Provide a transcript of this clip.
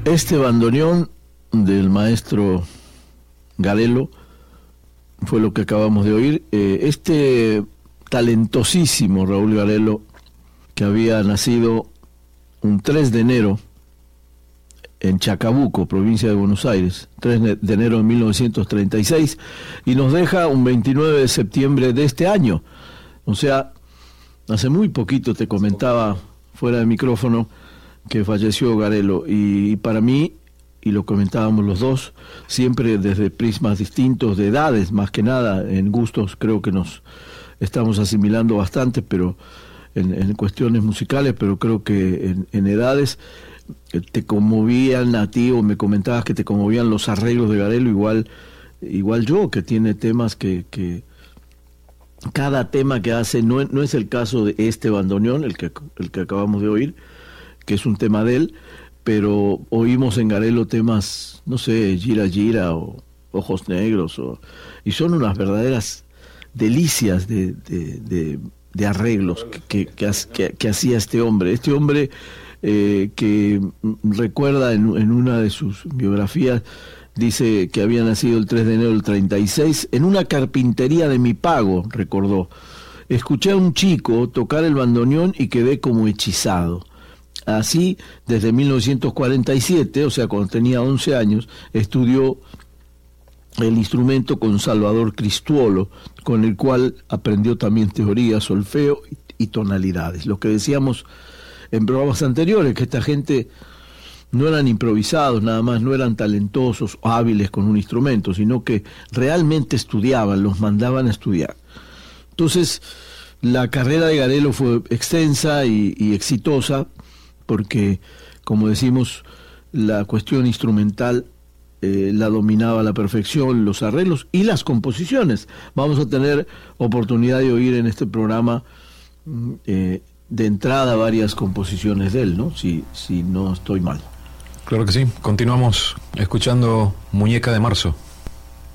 Este bandoneón del maestro Garelo fue lo que acabamos de oír. Este talentosísimo Raúl Garelo, que había nacido un 3 de enero en Chacabuco, provincia de Buenos Aires, 3 de enero de 1936, y nos deja un 29 de septiembre de este año. O sea, hace muy poquito te comentaba fuera de micrófono que falleció Garelo, y para mí, y lo comentábamos los dos, siempre desde prismas distintos de edades, más que nada, en gustos creo que nos estamos asimilando bastante, pero en cuestiones musicales, pero creo que en edades te conmovían a ti, o me comentabas que te conmovían los arreglos de Garelo, igual yo, que tiene temas que cada tema que hace, no es el caso de este bandoneón, el que acabamos de oír, que es un tema de él, pero oímos en Garelo temas, no sé, Gira Gira o Ojos Negros, y son unas verdaderas delicias de arreglos que hacía este hombre. Este hombre que recuerda en una de sus biografías, dice que había nacido el 3 de enero del 36, en una carpintería de Mi Pago, recordó. Escuché a un chico tocar el bandoneón y quedé como hechizado. Así, desde 1947, o sea, cuando tenía 11 años, estudió el instrumento con Salvador Cristuolo, con el cual aprendió también teoría, solfeo y tonalidades. Lo que decíamos en programas anteriores, que esta gente no eran improvisados nada más, no eran talentosos o hábiles con un instrumento, sino que realmente estudiaban, los mandaban a estudiar. Entonces, la carrera de Garelo fue extensa y exitosa, porque, como decimos, la cuestión instrumental la dominaba a la perfección, los arreglos y las composiciones. Vamos a tener oportunidad de oír en este programa de entrada varias composiciones de él, ¿no? Si no estoy mal. Claro que sí. Continuamos escuchando Muñeca de Marzo.